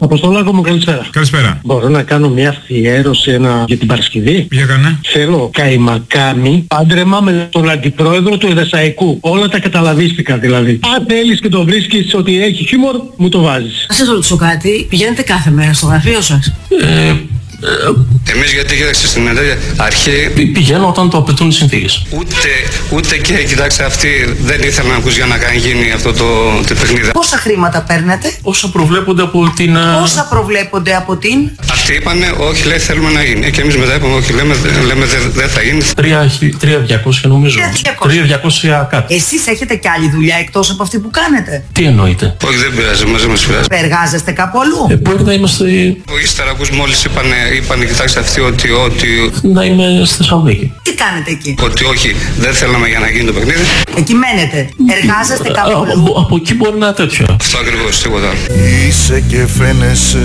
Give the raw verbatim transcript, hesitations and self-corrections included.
Αποστολάκο μου, καλησπέρα. Καλησπέρα. Μπορώ να κάνω μια αφιέρωση ένα... για την Παρασκευή? Για κάνε. Θέλω καημακάμι, πάντρεμα με τον αντιπρόεδρο του Εδεσαϊκού. Όλα τα καταλαβίστηκα δηλαδή. Αν θέλεις και το βρίσκεις ότι έχει χιούμορ, μου το βάζεις. Να σας ρωτήσω κάτι, πηγαίνετε κάθε μέρα στο γραφείο σας? Ε, Εμείς γιατί κοίταξε στην αρχή πηγαίνω όταν το απαιτούν οι συνθήκες. Ούτε, ούτε και κοιτάξτε αυτοί δεν ήθελαν να ακούς για να κάνει γίνει αυτό το, το παιχνίδι. Πόσα χρήματα παίρνετε? Όσα προβλέπονται από την... Όσα προβλέπονται από την... Αυτοί είπανε όχι, λέει, θέλουμε να γίνει. Και εμείς μετά είπαμε όχι, λέμε, λέμε δεν δε θα γίνει. τρία χιλιάδες διακόσια νομίζω. τρία χιλιάδες τρία χιλιάδες διακόσια κάτι. Εσείς έχετε και άλλη δουλειά εκτός από αυτή που κάνετε? Τι εννοείτε? Όχι, δεν πειράζει, μαζί μας πειράζει. Εργάζεστε κάπου αλλού? Ε, μπορεί να είμαστε... Όχι, στερακούς μόλις είπανε, είπανε κοιτάξτε αυτοί ότι, ότι... να είμαι στη Θεσσαλονίκη. Τι κάνετε εκεί? Ότι όχι, δεν θέλαμε για να γίνει το παιχνίδι. Εκεί μένετε? Εργάζεστε κάπου αλλού? Από, από εκεί μπορεί να τέτοιο. Αυτό ακριβώς, τίποτα. Είσαι και φαίνεσαι